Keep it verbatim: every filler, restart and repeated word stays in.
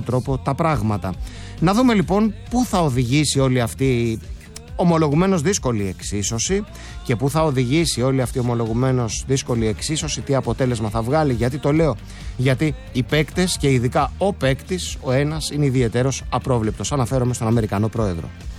τρόπο τα πράγματα. Να δούμε λοιπόν πού θα οδηγήσει όλη αυτή η ομολογουμένως δύσκολη εξίσωση και πού θα οδηγήσει όλη αυτή η ομολογουμένως δύσκολη εξίσωση, τι αποτέλεσμα θα βγάλει. Γιατί το λέω? Γιατί οι παίκτες και ειδικά ο παίκτης, ο ένας, είναι ιδιαιτέρως απρόβλεπτος. Αναφέρομαι στον Αμερικανό πρόεδρο.